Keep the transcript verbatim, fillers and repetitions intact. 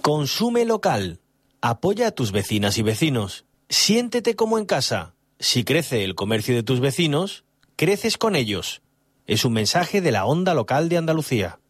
Consume local. Apoya a tus vecinas y vecinos. Siéntete como en casa. Si crece el comercio de tus vecinos, creces con ellos. Es un mensaje de la Onda Local de Andalucía.